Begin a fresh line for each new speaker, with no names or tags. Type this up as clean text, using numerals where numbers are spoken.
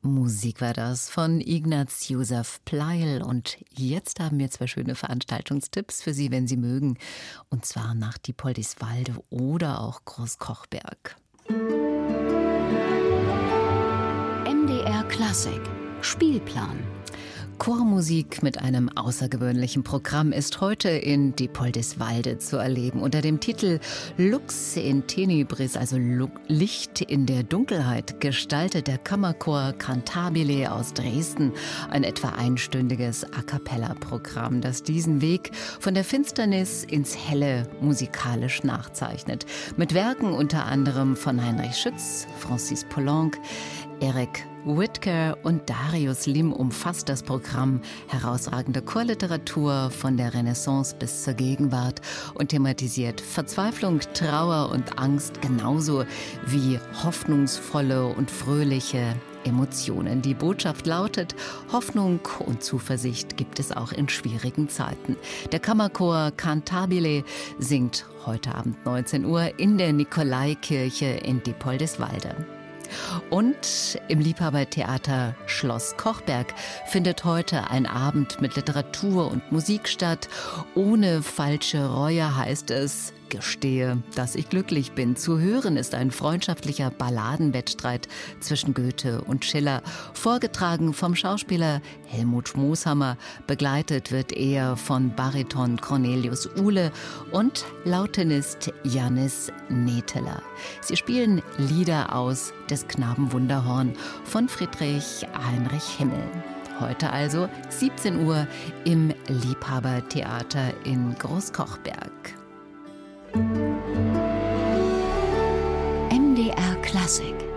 Musik war das von Ignaz Josef Pleyel. Und jetzt haben wir 2 schöne Veranstaltungstipps für Sie, wenn Sie mögen. Und zwar nach Diepoldiswalde oder auch Großkochberg.
MDR Klassik Spielplan.
Chormusik mit einem außergewöhnlichen Programm ist heute in Diepoldiswalde zu erleben. Unter dem Titel Lux in Tenebris, also Licht in der Dunkelheit, gestaltet der Kammerchor Cantabile aus Dresden ein etwa einstündiges A-cappella-Programm, das diesen Weg von der Finsternis ins Helle musikalisch nachzeichnet. Mit Werken unter anderem von Heinrich Schütz, Francis Poulenc, Eric Whitker und Darius Lim umfasst das Programm herausragende Chorliteratur von der Renaissance bis zur Gegenwart und thematisiert Verzweiflung, Trauer und Angst genauso wie hoffnungsvolle und fröhliche Emotionen. Die Botschaft lautet: Hoffnung und Zuversicht gibt es auch in schwierigen Zeiten. Der Kammerchor Cantabile singt heute Abend 19 Uhr in der Nikolaikirche in Diepoldiswalde. Und im Liebhabertheater Schloss Kochberg findet heute ein Abend mit Literatur und Musik statt. Ohne falsche Reue heißt es: Gestehe, dass ich glücklich bin. Zu hören ist ein freundschaftlicher Balladenwettstreit zwischen Goethe und Schiller. Vorgetragen vom Schauspieler Helmut Schmooshammer. Begleitet wird er von Bariton Cornelius Uhle und Lautenist Jannis Neteler. Sie spielen Lieder aus des Knaben Wunderhorn von Friedrich Heinrich Himmel. Heute also 17 Uhr im Liebhabertheater in Großkochberg.
MDR Klassik.